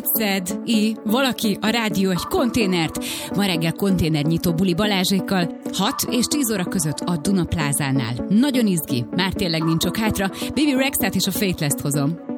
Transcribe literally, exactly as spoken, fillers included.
Szed, I, valaki, a rádió egy konténert. Ma reggel konténernyitó buli Balázsékkal, hat és tíz óra között a Duna Plázánál. Nagyon izgi, már tényleg nincs ok hátra. Baby Rexát és a Faithless-t hozom.